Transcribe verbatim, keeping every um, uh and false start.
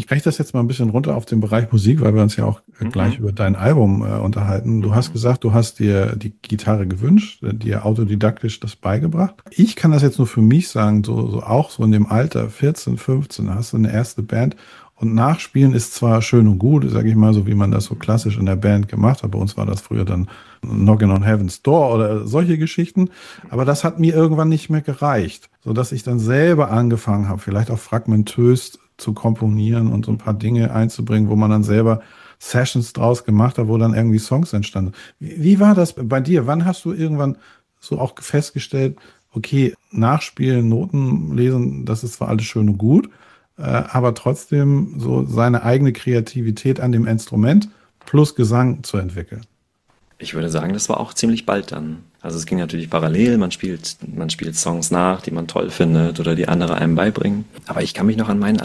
ich breche das jetzt mal ein bisschen runter auf den Bereich Musik, weil wir uns ja auch äh, gleich Mhm. über dein Album äh, unterhalten. Du hast Mhm. gesagt, du hast dir die Gitarre gewünscht, äh, dir autodidaktisch das beigebracht. Ich kann das jetzt nur für mich sagen, so, so auch so in dem Alter, vierzehn, fünfzehn, hast du eine erste Band und Nachspielen ist zwar schön und gut, sage ich mal, so wie man das so klassisch in der Band gemacht hat. Bei uns war das früher dann Knockin' on Heaven's Door oder solche Geschichten. Aber das hat mir irgendwann nicht mehr gereicht, sodass ich dann selber angefangen habe, vielleicht auch fragmentös zu komponieren und so ein paar Dinge einzubringen, wo man dann selber Sessions draus gemacht hat, wo dann irgendwie Songs entstanden. Wie, wie war das bei dir? Wann hast du irgendwann so auch festgestellt, okay, Nachspielen, Noten lesen, das ist zwar alles schön und gut, äh, aber trotzdem so seine eigene Kreativität an dem Instrument plus Gesang zu entwickeln? Ich würde sagen, das war auch ziemlich bald dann. Also es ging natürlich parallel, man spielt, man spielt Songs nach, die man toll findet oder die andere einem beibringen. Aber ich kann mich noch an meinen